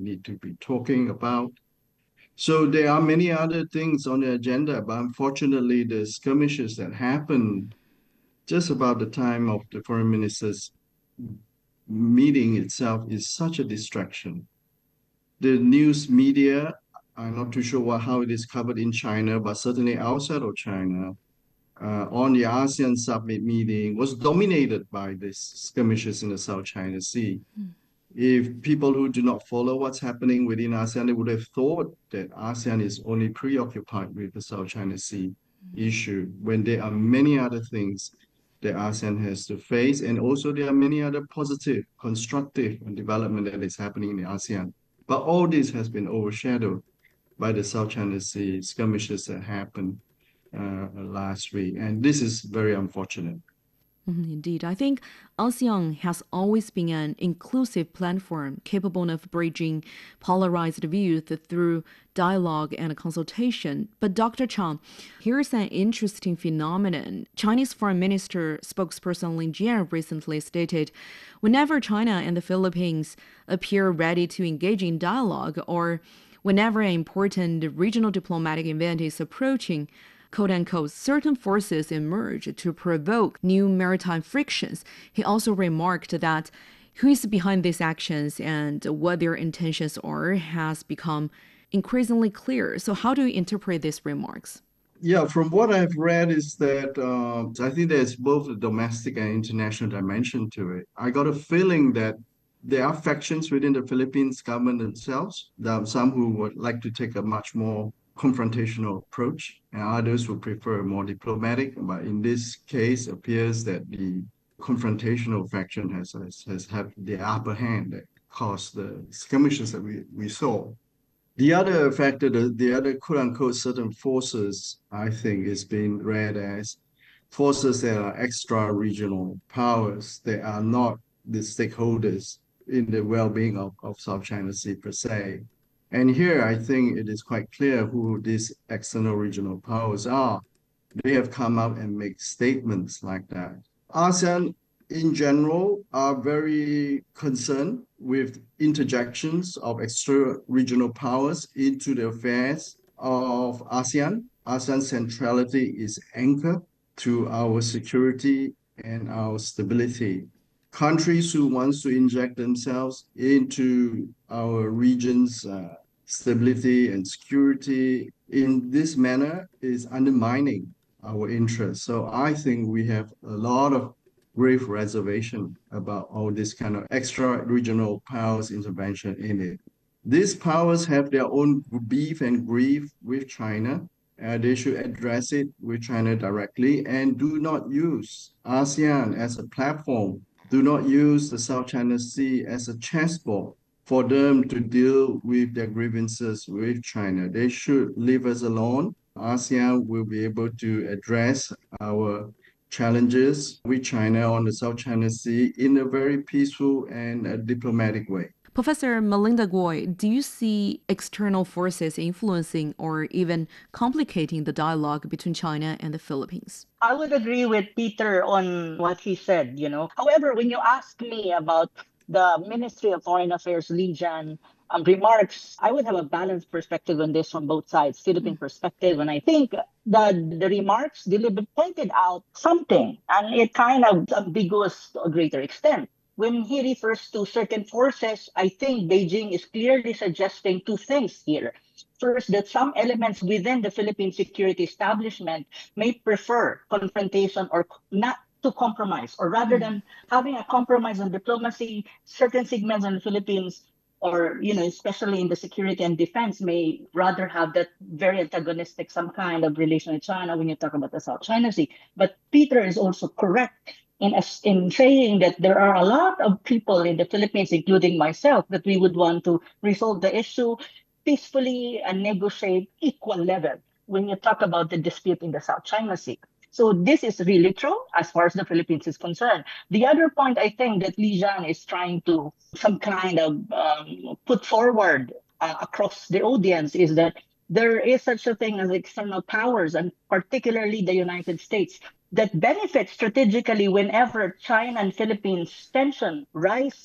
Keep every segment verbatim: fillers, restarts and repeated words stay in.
need to be talking about. So there are many other things on the agenda, but unfortunately, the skirmishes that happened just about the time of the foreign ministers meeting itself is such a distraction. The news media, I'm not too sure what, how it is covered in China, but certainly outside of China, uh, on the ASEAN summit meeting was dominated by these skirmishes in the South China Sea. If people who do not follow what's happening within ASEAN, they would have thought that ASEAN is only preoccupied with the South China Sea issue when there are many other things that ASEAN has to face. And also there are many other positive, constructive development that is happening in ASEAN. But all this has been overshadowed by the South China Sea skirmishes that happened uh, last week. And this is very unfortunate. Mhm, indeed. I think ASEAN has always been an inclusive platform capable of bridging polarized views through dialogue and consultation. But Doctor Chang, here's an interesting phenomenon. Chinese Foreign Minister spokesperson Lin Jian recently stated, whenever China and the Philippines appear ready to engage in dialogue, or whenever an important regional diplomatic event is approaching, quote-unquote, certain forces emerge to provoke new maritime frictions. He also remarked that who is behind these actions and what their intentions are has become increasingly clear. So how do you interpret these remarks? Yeah, from what I've read is that uh, I think there's both a domestic and international dimension to it. I got a feeling that there are factions within the Philippines government themselves. There are some who would like to take a much more confrontational approach, and others would prefer more diplomatic. But in this case, it appears that the confrontational faction has has, has had the upper hand that caused the skirmishes that we, we saw. The other factor, the, the other quote unquote certain forces, I think, is being read as forces that are extra regional powers. They are not the stakeholders in the well-being of, of South China Sea per se. And here I think it is quite clear who these external regional powers are. They have come out and make statements like that. ASEAN in general are very concerned with interjections of extra regional powers into the affairs of ASEAN. ASEAN centrality is anchored to our security and our stability. Countries who want to inject themselves into our region's uh, stability and security in this manner is undermining our interests. So I think we have a lot of grave reservation about all this kind of extra regional powers intervention in it. These powers have their own beef and grief with China. Uh, they should address it with China directly and do not use ASEAN as a platform. Do not use the South China Sea as a chessboard for them to deal with their grievances with China. They should leave us alone. ASEAN will be able to address our challenges with China on the South China Sea in a very peaceful and uh, diplomatic way. Professor Melinda Goy, do you see external forces influencing or even complicating the dialogue between China and the Philippines? I would agree with Peter on what he said, you know. However, when you ask me about the Ministry of Foreign Affairs, Li Jian, um, remarks, I would have a balanced perspective on this from both sides, Philippine perspective. And I think that the remarks deliberately pointed out something, and it kind of ambiguous to a greater extent. When he refers to certain forces, I think Beijing is clearly suggesting two things here. First, that some elements within the Philippine security establishment may prefer confrontation or not to compromise, or rather than having a compromise on diplomacy, certain segments in the Philippines, or you know, especially in the security and defense, may rather have that very antagonistic, some kind of relation with China when you talk about the South China Sea. But Peter is also correct in in saying that there are a lot of people in the Philippines, including myself, that we would want to resolve the issue peacefully and negotiate equal level when you talk about the dispute in the South China Sea. So this is really true as far as the Philippines is concerned. The other point I think that Li Jian is trying to some kind of um, put forward uh, across the audience is that there is such a thing as external powers, and particularly the United States, that benefit strategically whenever China and Philippines tension rise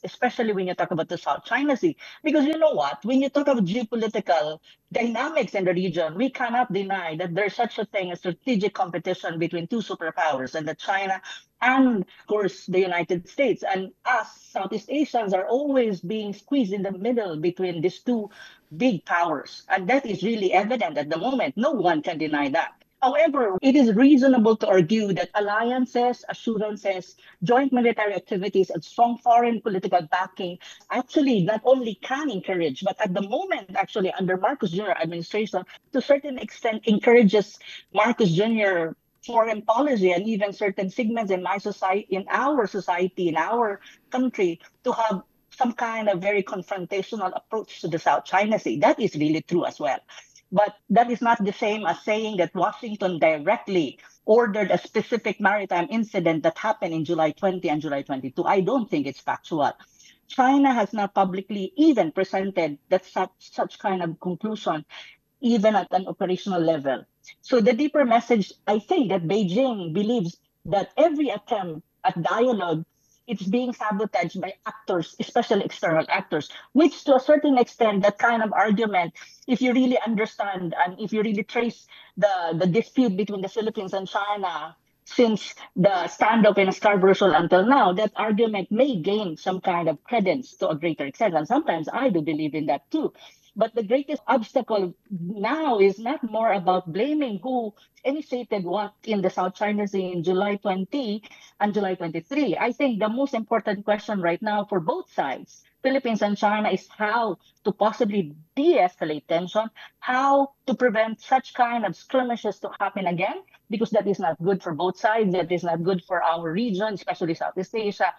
especially when you talk about the South China Sea. Because you know what? When you talk about geopolitical dynamics in the region, we cannot deny that there's such a thing as strategic competition between two superpowers, and that China and, of course, the United States. And us, Southeast Asians, are always being squeezed in the middle between these two big powers. And that is really evident at the moment. No one can deny that. However, it is reasonable to argue that alliances, assurances, joint military activities, and strong foreign political backing actually not only can encourage, but at the moment, actually, under Marcos Junior administration, to a certain extent encourages Marcos Junior foreign policy and even certain segments in my society, in our society, in our country, to have some kind of very confrontational approach to the South China Sea. That is really true as well. But that is not the same as saying that Washington directly ordered a specific maritime incident that happened in July twentieth and July twenty-second. I don't think it's factual. China has not publicly even presented that such, such kind of conclusion, even at an operational level. So the deeper message, I think, that Beijing believes that every attempt at dialogue, it's being sabotaged by actors, especially external actors, which to a certain extent, that kind of argument, if you really understand and if you really trace the, the dispute between the Philippines and China since the standoff in Scarborough Shoal until now, that argument may gain some kind of credence to a greater extent. And sometimes I do believe in that too. But the greatest obstacle now is not more about blaming who initiated what in the South China Sea in July twentieth and July twenty-third. I think the most important question right now for both sides, Philippines and China, is how to possibly de-escalate tension, how to prevent such kind of skirmishes to happen again, because that is not good for both sides, that is not good for our region, especially Southeast Asia.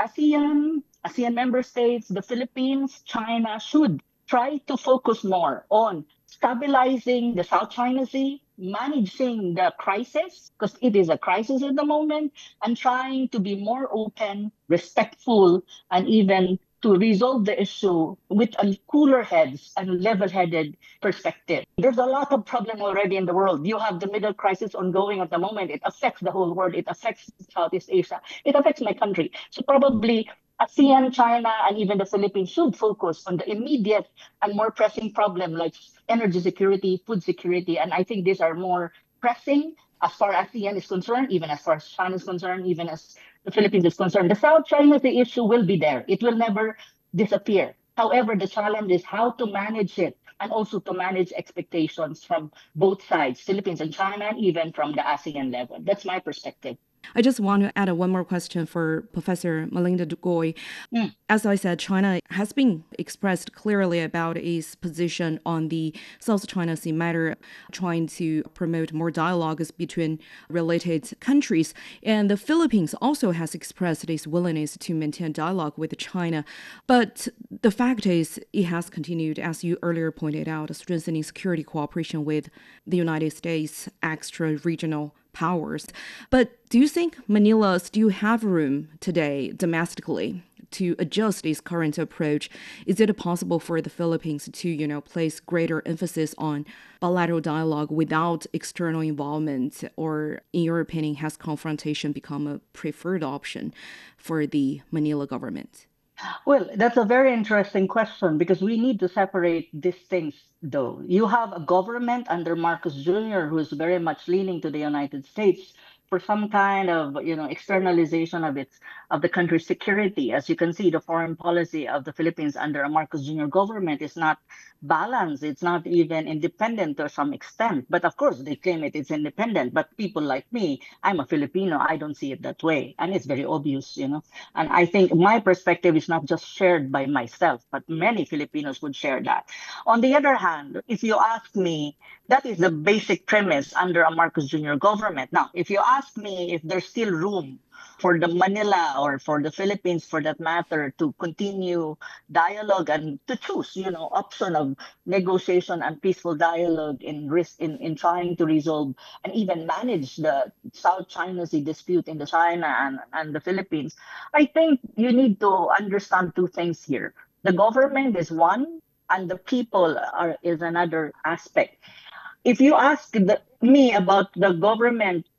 ASEAN, ASEAN member states, the Philippines, China should try to focus more on stabilizing the South China Sea, managing the crisis, because it is a crisis at the moment, and trying to be more open, respectful, and even to resolve the issue with a cooler heads and level-headed perspective. There's a lot of problem already in the world. You have the middle crisis ongoing at the moment. It affects the whole world. It affects Southeast Asia. It affects my country. So probably ASEAN, China, and even the Philippines should focus on the immediate and more pressing problem like energy security, food security. And I think these are more pressing as far as ASEAN is concerned, even as far as China is concerned, even as the Philippines is concerned. The South China Sea issue will be there. It will never disappear. However, the challenge is how to manage it and also to manage expectations from both sides, Philippines and China, and even from the ASEAN level. That's my perspective. I just want to add a one more question for Professor Melinda Goy. Mm. As I said, China has been expressed clearly about its position on the South China Sea matter, trying to promote more dialogues between related countries. And the Philippines also has expressed its willingness to maintain dialogue with China. But the fact is, it has continued, as you earlier pointed out, strengthening security cooperation with the United States extra-regional powers. But do you think Manila still have room today domestically to adjust its current approach? Is it possible for the Philippines to, you know, place greater emphasis on bilateral dialogue without external involvement? Or, in your opinion, has confrontation become a preferred option for the Manila government? Well, that's a very interesting question because we need to separate these things, though. You have a government under Marcos Junior who is very much leaning to the United States for some kind of, you know, externalization of its of the country's security. As you can see, the foreign policy of the Philippines under a Marcos Junior government is not balanced. It's not even independent to some extent. But of course, they claim it is independent. But people like me, I'm a Filipino, I don't see it that way. And it's very obvious, you know. And I think my perspective is not just shared by myself, but many Filipinos would share that. On the other hand, if you ask me, that is the basic premise under a Marcos Junior government. Now, if you ask me if there's still room for the Manila or for the Philippines, for that matter, to continue dialogue and to choose, you know, option of negotiation and peaceful dialogue in risk in, in trying to resolve and even manage the South China Sea dispute in the China and, and the Philippines, I think you need to understand two things here. The government is one, and the people are is another aspect. If you ask the, me about the government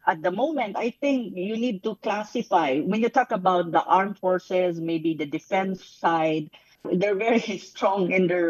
at the moment, I think you need to classify. When you talk about the armed forces, maybe the defense side, they're very strong in their